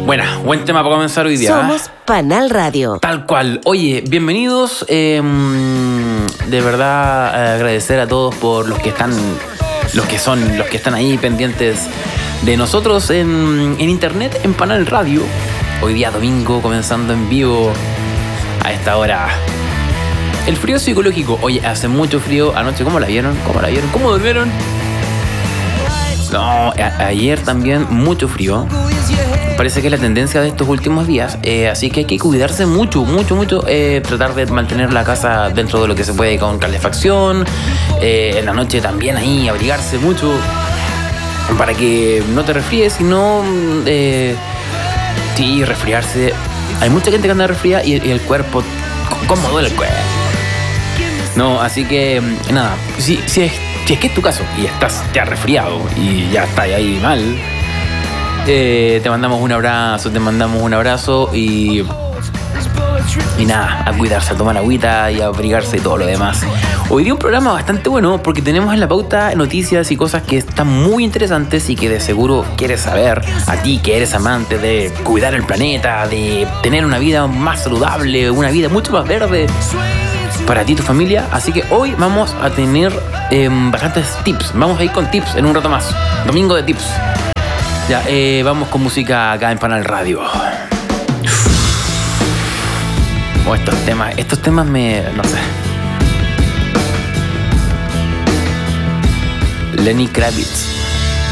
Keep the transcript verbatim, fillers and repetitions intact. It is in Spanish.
Bueno, buen tema para comenzar hoy día. Somos Panal Radio. Tal cual. Oye, bienvenidos. Eh, de verdad, eh, agradecer a todos por los que están, los que son, los que están ahí pendientes de nosotros en, en internet, en Panal Radio. Hoy día domingo, comenzando en vivo a esta hora. El frío psicológico. Oye, hace mucho frío. Anoche, ¿cómo la vieron? ¿Cómo la vieron? ¿Cómo durmieron? No, a- ayer también mucho frío. Parece que es la tendencia de estos últimos días, eh, así que hay que cuidarse mucho, mucho, mucho, eh, tratar de mantener la casa dentro de lo que se puede con calefacción, eh, en la noche también ahí abrigarse mucho para que no te resfríes, sino eh, sí, resfriarse. Hay mucha gente que anda resfriada y, y el cuerpo, ¿cómo duele el cuerpo? No, así que nada, si, si, es, si es que es tu caso y estás ya resfriado y ya estás ahí mal, Eh, te mandamos un abrazo, te mandamos un abrazo y, y nada, a cuidarse, a tomar agüita y a abrigarse y todo lo demás. Hoy día un programa bastante bueno porque tenemos en la pauta noticias y cosas que están muy interesantes y que de seguro quieres saber. A ti que eres amante de cuidar el planeta, de tener una vida más saludable, una vida mucho más verde para ti y tu familia. Así que hoy vamos a tener eh, bastantes tips. Vamos a ir con tips en un rato más. Domingo de tips. Ya, eh, vamos con música acá en Panal Radio. Oh, estos temas, estos temas me... no sé. Lenny Kravitz.